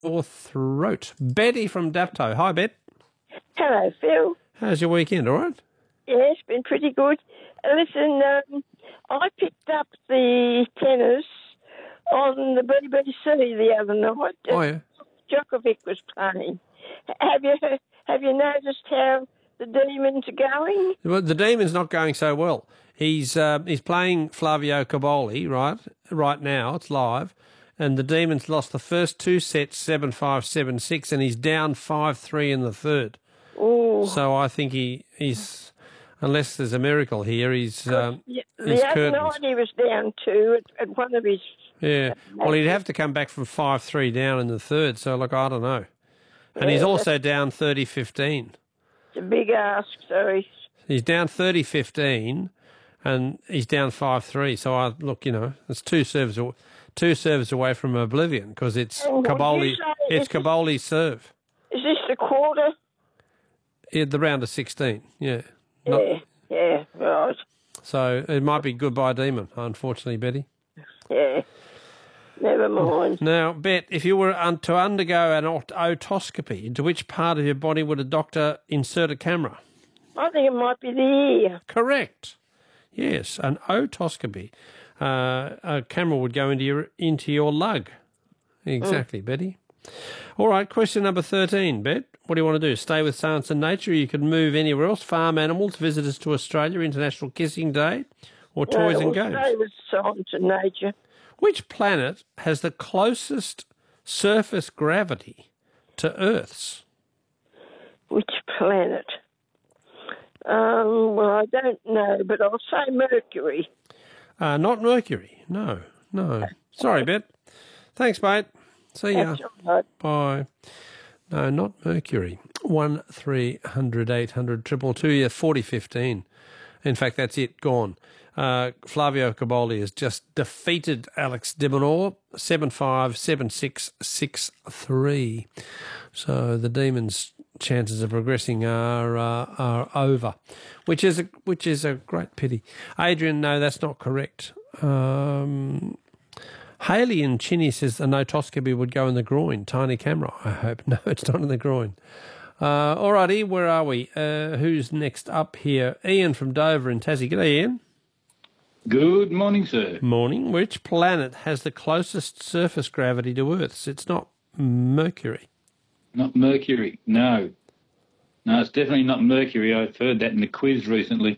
Or throat. Betty from Dapto. Hi, Bet. Hello, Phil. How's your weekend, all right? Yeah, it's been pretty good. Listen, I picked up the tennis on the BBC the other night. Oh, yeah. Djokovic was playing. Have you noticed how the Demons are going? Well, the Demon's not going so well. He's playing Flavio Caboli, right now. It's live. And the Demons lost the first two sets, 7-5, 7-6, and he's down 5-3 in the third. Ooh. So I think he's, unless there's a miracle here, he's The other night he was down 2 at one of his... Yeah, well, he'd have to come back from 5-3 down in the third, so, look, I don't know. And he's also down 30-15. It's a big ask, so he's down 30-15, and he's down 5-3. So, it's two serves away from oblivion because it's Caboli. It's Caboli's serve. Is this the quarter? Yeah, the round of 16, yeah. Yeah, right. So it might be goodbye Demon, unfortunately, Betty. Yeah, never mind. Now, Bet, if you were to undergo an otoscopy, into which part of your body would a doctor insert a camera? I think it might be the ear. Correct. Yes, an otoscopy. A camera would go into your lug. Exactly, Betty. All right, question number 13, Bet. What do you want to do? Stay with Science and Nature, or you could move anywhere else? Farm animals, visitors to Australia, International Kissing Day, or toys and games? Stay with Science and Nature. Which planet has the closest surface gravity to Earth's? Which planet? Well, I don't know, but I'll say Mercury. Not Mercury. No. Sorry, Bet. Thanks, mate. See ya. That's all right. Bye. No, not Mercury. 1300 800 222. Yeah, 4015. In fact, that's it. Gone. Flavio Caboli has just defeated Alex de Minaur 7-5, 7-6, 6-3. So the Demons' chances of progressing are over, which is a great pity. Adrian, no, that's not correct. Haley and Chinny says a notoscopy would go in the groin. Tiny camera, I hope. No, it's not in the groin. All righty, where are we? Who's next up here? Ian from Dover in Tassie. G'day, Ian. Good morning, sir. Morning. Which planet has the closest surface gravity to Earth's? It's not Mercury. Not Mercury, no. No, it's definitely not Mercury. I've heard that in the quiz recently.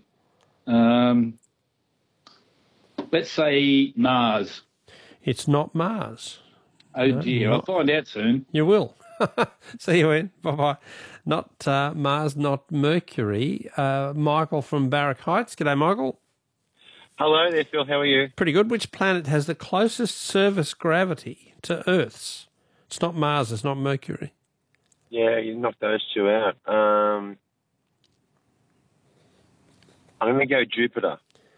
Let's say Mars. It's not Mars. Oh, no, dear. I'll find out soon. You will. See you, Ian. Bye-bye. Not Mars, not Mercury. Michael from Barrack Heights. G'day, Michael. Hello there, Phil. How are you? Pretty good. Which planet has the closest surface gravity to Earth's? It's not Mars. It's not Mercury. Yeah, you knocked those two out. I'm going to go Jupiter.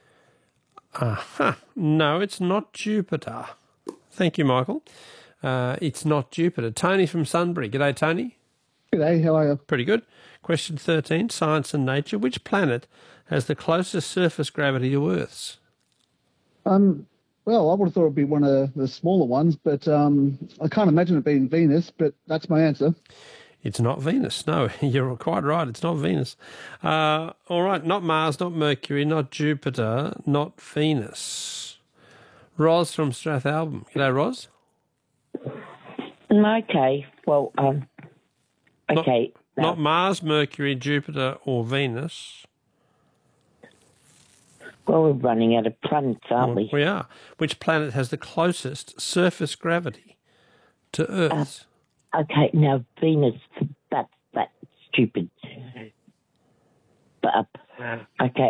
No, it's not Jupiter. Thank you, Michael. It's not Jupiter. Tony from Sunbury. G'day, Tony. G'day, how are you? Pretty good. Question 13, Science and Nature. Which planet has the closest surface gravity to Earth's? Well, I would have thought it would be one of the smaller ones, but I can't imagine it being Venus, but that's my answer. It's not Venus. No, you're quite right. It's not Venus. All right, not Mars, not Mercury, not Jupiter, not Venus. Ros from Strathalbyn. G'day, Ros. Okay. Well, okay. Not Mars, Mercury, Jupiter, or Venus. Well, we're running out of planets, aren't we? We are. Which planet has the closest surface gravity to Earth? Okay, now Venus, that's stupid. But okay,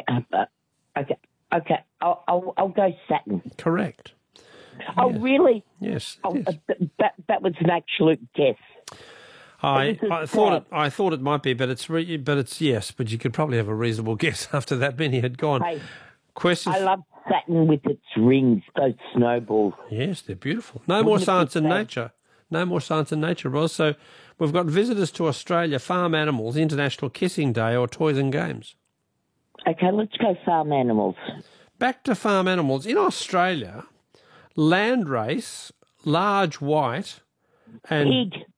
I'll go Saturn. Correct. Oh, yes. Really? Yes. Oh, that was an absolute guess. I thought it might be, but it's yes. But you could probably have a reasonable guess after that many had gone. Hey, Questions? I love Saturn with its rings, those snowballs. Yes, they're beautiful. No more Science and Nature. No more Science and Nature, Ros. So we've got visitors to Australia, farm animals, International Kissing Day, or toys and games. Okay, let's go farm animals. Back to farm animals. In Australia, landrace, large white, And Pig.